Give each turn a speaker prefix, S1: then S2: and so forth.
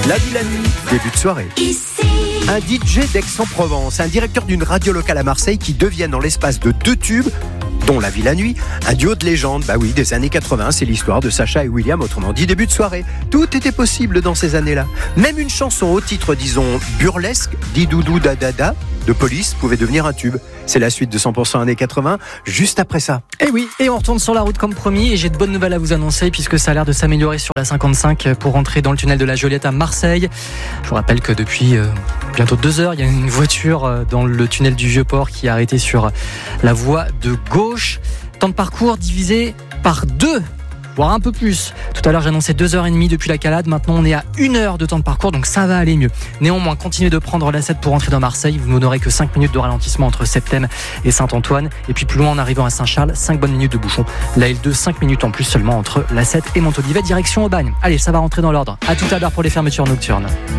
S1: La Ville la Nuit, début de soirée. Un DJ d'Aix-en-Provence, un directeur d'une radio locale à Marseille qui deviennent en l'espace de 2 tubes, dont La Ville la Nuit, un duo de légende, des années 80, c'est l'histoire de Sacha et William, autrement dit début de soirée. Tout était possible dans ces années-là. Même une chanson au titre, disons, burlesque, Didoudou Dadada, de Police, pouvait devenir un tube. C'est la suite de 100% années 80, juste après ça.
S2: Et oui, et on retourne sur la route comme promis, et j'ai de bonnes nouvelles à vous annoncer, puisque ça a l'air de s'améliorer sur la 55 pour entrer dans le tunnel de la Joliette à Marseille. Je vous rappelle que depuis bientôt 2 heures, il y a une voiture dans le tunnel du Vieux-Port qui est arrêtée sur la voie de gauche. Temps de parcours divisé par 2, voire un peu plus. Tout à l'heure, j'annonçais 2h30 depuis la Calade. Maintenant, on est à 1 heure de temps de parcours, donc ça va aller mieux. Néanmoins, continuez de prendre la 7 pour entrer dans Marseille. Vous n'aurez que 5 minutes de ralentissement entre Septem et Saint-Antoine. Et puis plus loin, en arrivant à Saint-Charles, 5 bonnes minutes de bouchon. La L2, 5 minutes en plus seulement entre la 7 et Montolivet, direction Aubagne. Allez, ça va rentrer dans l'ordre. À tout à l'heure pour les fermetures nocturnes.